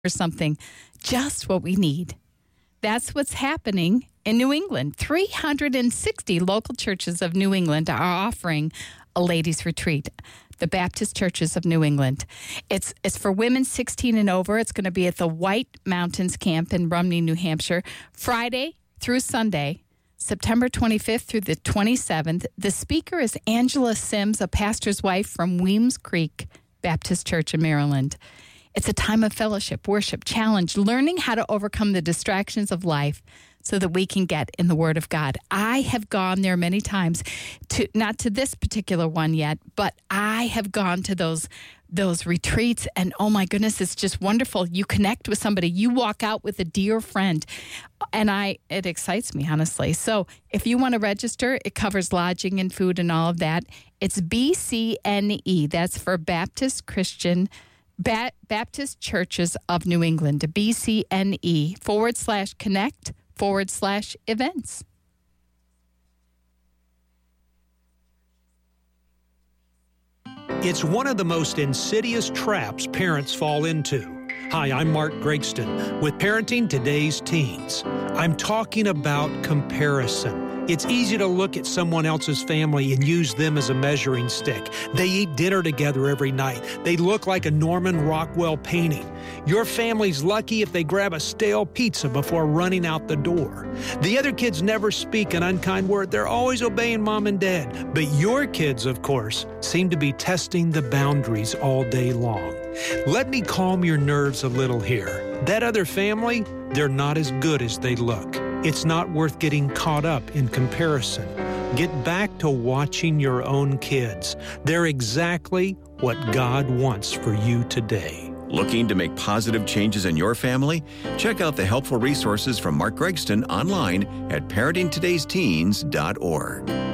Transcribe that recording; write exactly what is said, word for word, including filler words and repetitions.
or something, just what we need. That's what's happening in New England. three hundred sixty local churches of New England are offering a ladies' retreat. The Baptist Churches of New England. It's it's for women sixteen and over. It's going to be at the White Mountains Camp in Rumney, New Hampshire, Friday through Sunday, September twenty-fifth through the twenty-seventh. The speaker is Angela Sims, a pastor's wife from Weems Creek Baptist Church in Maryland. It's a time of fellowship, worship, challenge, learning how to overcome the distractions of life so that we can get in the Word of God. I have gone there many times, to not to this particular one yet, but I have gone to those those retreats, and oh my goodness, it's just wonderful. You connect with somebody. You walk out with a dear friend, and I it excites me, honestly. So if you want to register, it covers lodging and food and all of that. It's B C N E. That's for Baptist Christian ba- Baptist Churches of New England, B C N E forward slash connect forward slash events. It's one of the most insidious traps parents fall into. Hi, I'm Mark Gregston with Parenting Today's Teens. I'm talking about comparison. It's easy to look at someone else's family and use them as a measuring stick. They eat dinner together every night. They look like a Norman Rockwell painting. Your family's lucky if they grab a stale pizza before running out the door. The other kids never speak an unkind word. They're always obeying mom and dad. But your kids, of course, seem to be testing the boundaries all day long. Let me calm your nerves a little here. That other family, they're not as good as they look. It's not worth getting caught up in comparison. Get back to watching your own kids. They're exactly what God wants for you today. Looking to make positive changes in your family? Check out the helpful resources from Mark Gregston online at parenting todays teens dot org.